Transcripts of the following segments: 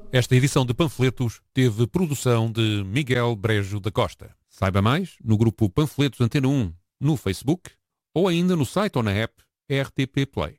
Esta edição de Panfletos teve produção de Miguel Brejo da Costa. Saiba mais no grupo Panfletos Antena 1 no Facebook ou ainda no site ou na app RTP Play.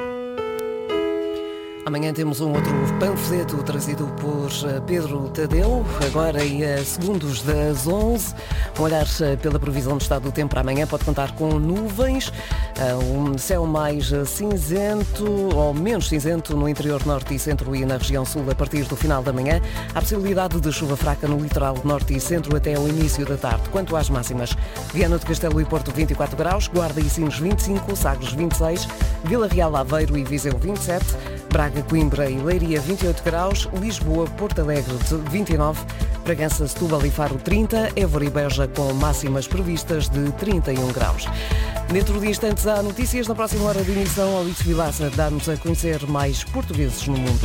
Amanhã temos um outro panfleto trazido por Pedro Tadeu, agora e a segundos das 11. Um olhar pela previsão do estado do tempo para amanhã pode contar com nuvens, um céu mais cinzento ou menos cinzento no interior norte e centro e na região sul a partir do final da manhã. Há possibilidade de chuva fraca no litoral norte e centro até ao início da tarde. Quanto às máximas, Viana do Castelo e Porto 24 graus, Guarda e Sines 25, Sagres 26, Vila Real, Aveiro e Viseu 27, Braga, Coimbra e Leiria 28 graus, Lisboa, Porto Alegre 29, Bragança, Setúbal e Faro 30, Évora e Beja com máximas previstas de 31 graus. Dentro de instantes há notícias. Na próxima hora de emissão, Alice Vilaça dá-nos a conhecer mais portugueses no mundo.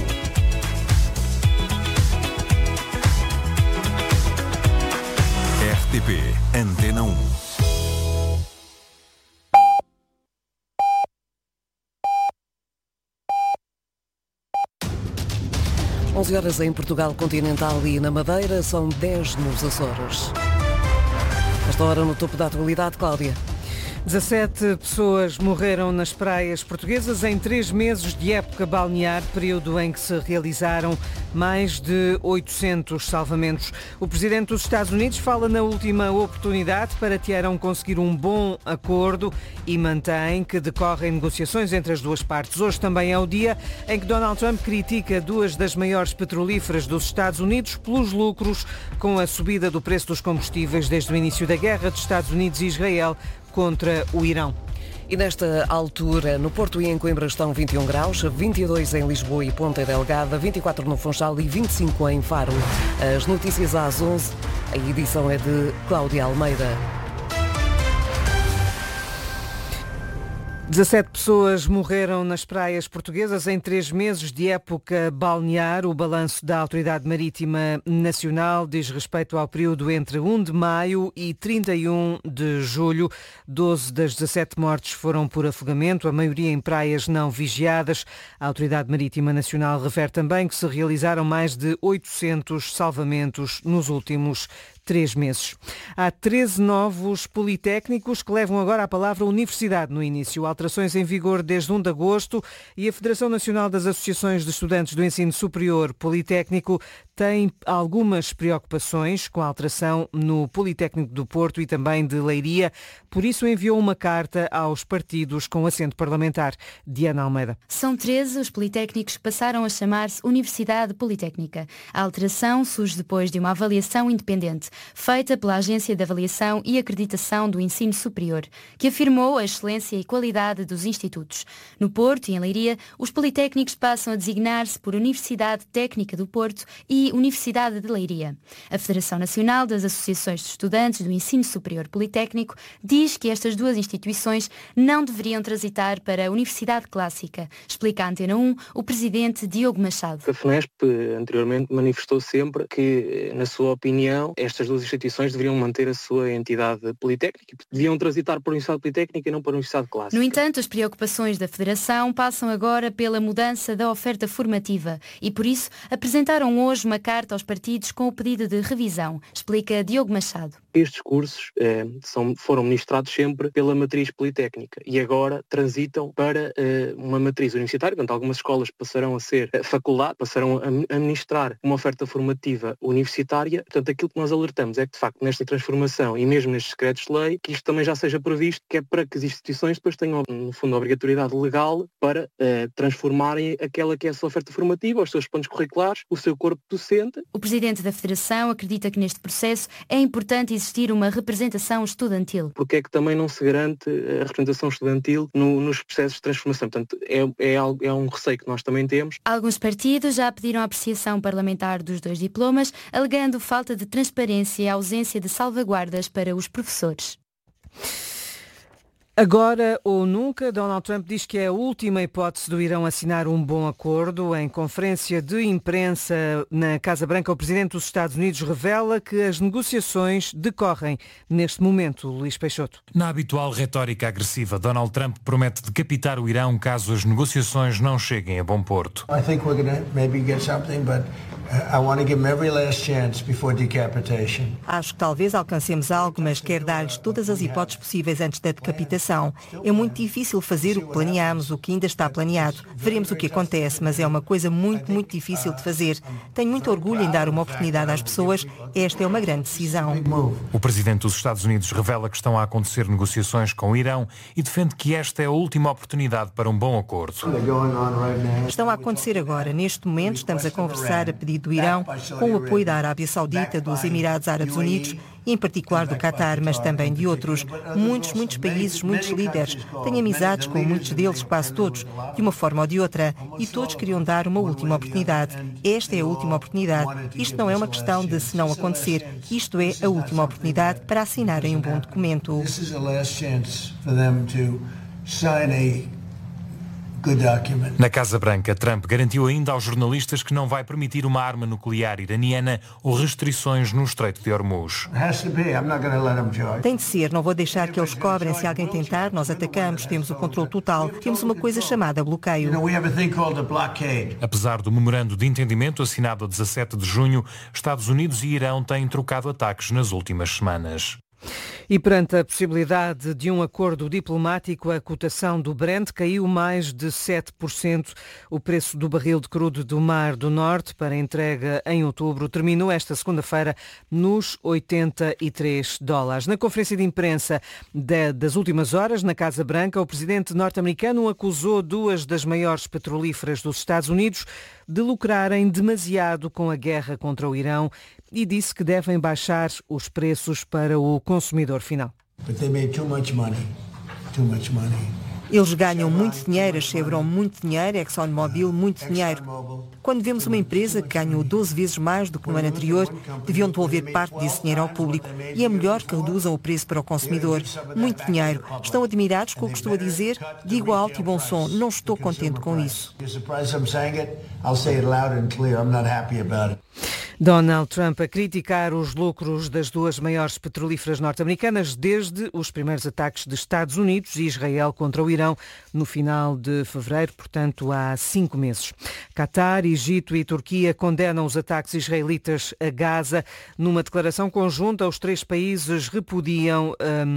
RTP Antena 1. 11 horas em Portugal continental e na Madeira, são 10 nos Açores. Esta hora no topo da atualidade, Cláudia. 17 pessoas morreram nas praias portuguesas em 3 meses de época balnear, período em que se realizaram mais de 800 salvamentos. O presidente dos Estados Unidos fala na última oportunidade para Teherão conseguir um bom acordo e mantém que decorrem negociações entre as duas partes. Hoje também é o dia em que Donald Trump critica duas das maiores petrolíferas dos Estados Unidos pelos lucros com a subida do preço dos combustíveis desde o início da guerra dos Estados Unidos e Israel contra o Irão. E nesta altura, no Porto e em Coimbra estão 21 graus, 22 em Lisboa e Ponta Delgada, 24 no Funchal e 25 em Faro. As notícias às 11, a edição é de Cláudia Almeida. 17 pessoas morreram nas praias portuguesas em 3 meses de época balnear. O balanço da Autoridade Marítima Nacional diz respeito ao período entre 1 de maio e 31 de julho. 12 das 17 mortes foram por afogamento, a maioria em praias não vigiadas. A Autoridade Marítima Nacional refere também que se realizaram mais de 800 salvamentos nos últimos 3 meses. Há 13 novos politécnicos que levam agora a palavra universidade no início. Alterações em vigor desde 1 de agosto e a Federação Nacional das Associações de Estudantes do Ensino Superior Politécnico tem algumas preocupações com a alteração no Politécnico do Porto e também de Leiria. Por isso enviou uma carta aos partidos com assento parlamentar. Diana Almeida. São 13 os politécnicos que passaram a chamar-se Universidade Politécnica. A alteração surge depois de uma avaliação independente feita pela Agência de Avaliação e Acreditação do Ensino Superior, que afirmou a excelência e qualidade dos institutos. No Porto e em Leiria, os politécnicos passam a designar-se por Universidade Técnica do Porto e Universidade de Leiria. A Federação Nacional das Associações de Estudantes do Ensino Superior Politécnico diz que estas duas instituições não deveriam transitar para a Universidade Clássica. Explica à Antena 1 o presidente Diogo Machado. A FNESP anteriormente manifestou sempre que, na sua opinião, estas duas instituições deveriam manter a sua entidade politécnica, deviam transitar para a Universidade Politécnica e não para a Universidade Clássica. No entanto, as preocupações da Federação passam agora pela mudança da oferta formativa e, por isso, apresentaram hoje uma carta aos partidos com o pedido de revisão, explica Diogo Machado. Estes cursos foram ministrados sempre pela matriz politécnica e agora transitam para uma matriz universitária, portanto algumas escolas passarão a ser faculdade, passarão a ministrar uma oferta formativa universitária. Portanto, aquilo que nós alertamos é que, de facto, nesta transformação e mesmo nestes decretos de lei, que isto também já seja previsto, que é para que as instituições depois tenham, no fundo, a obrigatoriedade legal para transformarem aquela que é a sua oferta formativa, os seus planos curriculares, o seu corpo docente. O presidente da Federação acredita que neste processo é importante existir uma representação estudantil. Porque é que também não se garante a representação estudantil nos processos de transformação? Portanto, é um receio que nós também temos. Alguns partidos já pediram a apreciação parlamentar dos 2 diplomas, alegando falta de transparência e ausência de salvaguardas para os professores. Agora ou nunca, Donald Trump diz que é a última hipótese do Irão assinar um bom acordo. Em conferência de imprensa na Casa Branca, o presidente dos Estados Unidos revela que as negociações decorrem neste momento. Luís Peixoto. Na habitual retórica agressiva, Donald Trump promete decapitar o Irão caso as negociações não cheguem a bom porto. Acho que talvez alcancemos algo, mas quero dar-lhes todas as hipóteses possíveis antes da decapitação. É muito difícil fazer o que planeámos, o que ainda está planeado. Veremos o que acontece, mas é uma coisa muito, muito difícil de fazer. Tenho muito orgulho em dar uma oportunidade às pessoas. Esta é uma grande decisão. O presidente dos Estados Unidos revela que estão a acontecer negociações com o Irão e defende que esta é a última oportunidade para um bom acordo. Estão a acontecer agora. Neste momento estamos a conversar a pedido do Irão, com o apoio da Arábia Saudita, dos Emirados Árabes Unidos e em particular do Qatar, mas também de outros. Muitos países, muitos líderes. Tenho amizades com muitos deles, quase todos, de uma forma ou de outra, e todos queriam dar uma última oportunidade. Esta é a última oportunidade. Isto não é uma questão de se não acontecer. Isto é a última oportunidade para assinarem um bom documento. Na Casa Branca, Trump garantiu ainda aos jornalistas que não vai permitir uma arma nuclear iraniana ou restrições no Estreito de Hormuz. Tem de ser, não vou deixar que eles cobrem. Se alguém tentar, nós atacamos, temos o controle total. Temos uma coisa chamada bloqueio. Apesar do memorando de entendimento assinado a 17 de junho, Estados Unidos e Irão têm trocado ataques nas últimas semanas. E perante a possibilidade de um acordo diplomático, a cotação do Brent caiu mais de 7%. O preço do barril de crudo do Mar do Norte para entrega em outubro terminou esta segunda-feira nos $83. Na conferência de imprensa das últimas horas, na Casa Branca, o presidente norte-americano acusou duas das maiores petrolíferas dos Estados Unidos de lucrarem demasiado com a guerra contra o Irão e disse que devem baixar os preços para o consumidor final. Eles ganham muito dinheiro, a Chevron muito dinheiro, a ExxonMobil muito dinheiro. Quando vemos uma empresa que ganhou 12 vezes mais do que no ano anterior, deviam devolver parte desse dinheiro ao público. E é melhor que reduzam o preço para o consumidor. Muito dinheiro. Estão admirados com o que estou a dizer? Digo alto e bom som, não estou contente com isso. Donald Trump a criticar os lucros das duas maiores petrolíferas norte-americanas desde os primeiros ataques de Estados Unidos e Israel contra o Irão no final de fevereiro, portanto há 5 meses. Qatar, Egito e Turquia condenam os ataques israelitas a Gaza. Numa declaração conjunta, os 3 países repudiam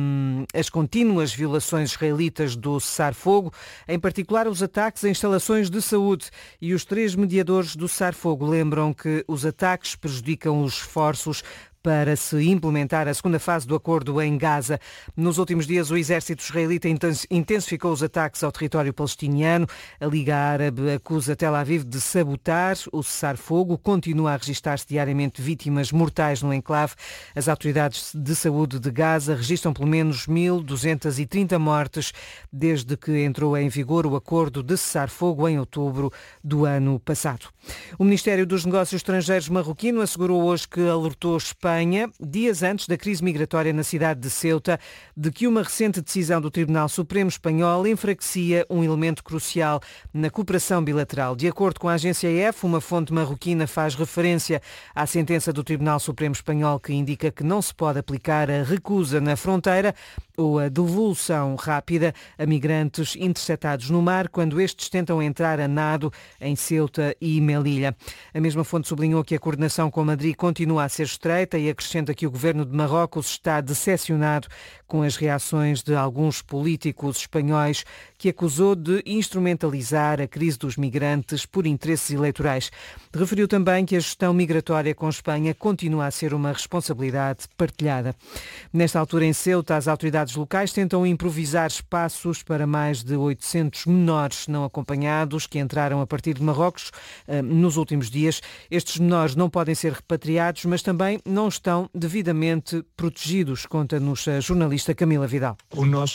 as contínuas violações israelitas do cessar-fogo, em particular os ataques a instalações de saúde. E os 3 mediadores do cessar-fogo lembram que os ataques prejudicam os esforços para se implementar a segunda fase do acordo em Gaza. Nos últimos dias, o exército israelita intensificou os ataques ao território palestiniano. A Liga Árabe acusa Tel Aviv de sabotar o cessar-fogo. Continua a registrar-se diariamente vítimas mortais no enclave. As autoridades de saúde de Gaza registram pelo menos 1.230 mortes desde que entrou em vigor o acordo de cessar-fogo em outubro do ano passado. O Ministério dos Negócios Estrangeiros marroquino assegurou hoje que alertou Espanha, dias antes da crise migratória na cidade de Ceuta, de que uma recente decisão do Tribunal Supremo Espanhol enfraquecia um elemento crucial na cooperação bilateral. De acordo com a agência EF, uma fonte marroquina faz referência à sentença do Tribunal Supremo Espanhol que indica que não se pode aplicar a recusa na fronteira ou a devolução rápida a migrantes interceptados no mar quando estes tentam entrar a nado em Ceuta e Melilla. A mesma fonte sublinhou que a coordenação com Madrid continua a ser estreita e acrescenta que o governo de Marrocos está decepcionado com as reações de alguns políticos espanhóis que acusou de instrumentalizar a crise dos migrantes por interesses eleitorais. Referiu também que a gestão migratória com Espanha continua a ser uma responsabilidade partilhada. Nesta altura em Ceuta, as autoridades locais tentam improvisar espaços para mais de 800 menores não acompanhados que entraram a partir de Marrocos nos últimos dias. Estes menores não podem ser repatriados, mas também não estão devidamente protegidos, conta-nos a jornalista Camila Vidal. Unos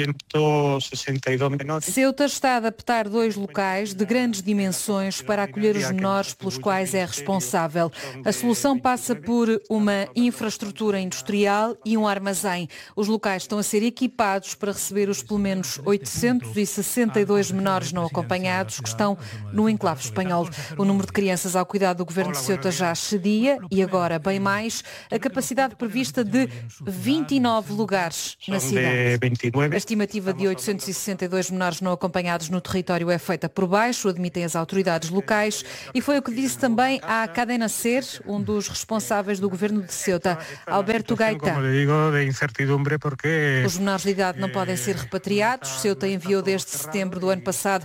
862 menores. Ceuta está a adaptar 2 locais de grandes dimensões para acolher os menores pelos quais é responsável. A solução passa por uma infraestrutura industrial e um armazém. Os locais estão a ser equipados para receber os pelo menos 862 menores não acompanhados que estão no enclave espanhol. O número de crianças ao cuidado do governo de Ceuta já excedia e agora bem mais mais a capacidade prevista de 29 lugares na cidade. A estimativa de 862 menores não acompanhados no território é feita por baixo, admitem as autoridades locais, e foi o que disse também à Cadena SER, um dos responsáveis do governo de Ceuta, Alberto Gaitán. Os menores de idade não podem ser repatriados. Ceuta enviou desde setembro do ano passado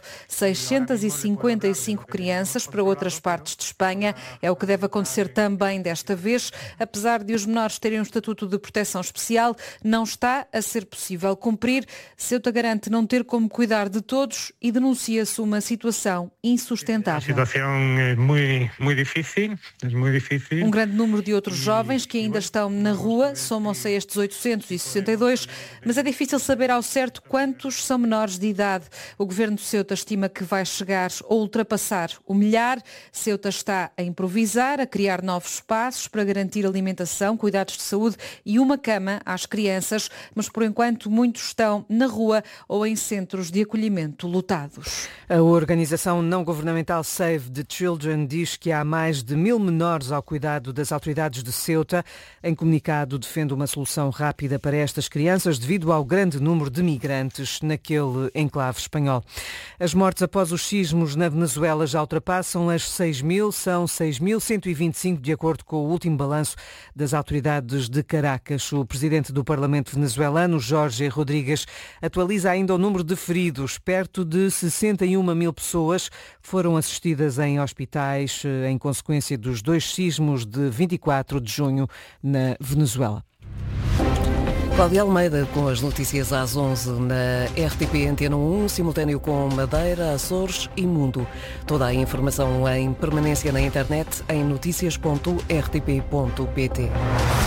655 crianças para outras partes de Espanha. É o que deve acontecer também desta vez. Apesar de os menores terem um estatuto de proteção especial, não está a ser possível cumprir. Ceuta garante não ter como cuidar de todos e denuncia-se uma situação insustentável. A situação é muito difícil. Um grande número de outros jovens que ainda estão na rua, somam-se a estes 862, mas é difícil saber ao certo quantos são menores de idade. O governo de Ceuta estima que vai chegar ou ultrapassar o milhar. Ceuta está a improvisar, a criar novos espaços para garantir alimentação, cuidados de saúde e uma cama às crianças, mas por enquanto muitos estão na rua ou em centros de acolhimento lotados. A organização não governamental Save the Children diz que há mais de 1000 menores ao cuidado das autoridades de Ceuta. Em comunicado, defende uma solução rápida para estas crianças devido ao grande número de migrantes naquele enclave espanhol. As mortes após os sismos na Venezuela já ultrapassam as 6.000, são 6.125 de acordo com o último balanço das autoridades de Caracas. O presidente do Parlamento venezuelano, Jorge Rodríguez, atualiza ainda o número de feridos. Perto de 61.000 pessoas foram assistidas em hospitais em consequência dos 2 sismos de 24 de junho na Venezuela. Cláudia Almeida com as notícias às 11 na RTP Antena 1, simultâneo com Madeira, Açores e Mundo. Toda a informação em permanência na internet em noticias.rtp.pt.